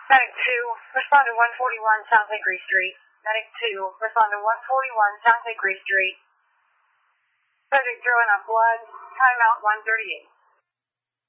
Medic 2, respond to 141 South Hickory Street. Medic 2, respond to 141 South Hickory Street. Subject throwing up blood. Timeout 138.